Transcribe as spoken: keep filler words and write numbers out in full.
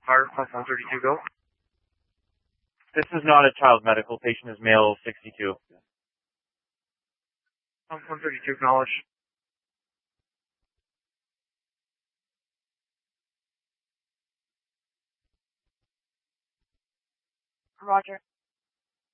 Fire pump one thirty-two, go. This is not a child medical. Patient is male sixty-two. Pump one thirty-two, acknowledge. Roger.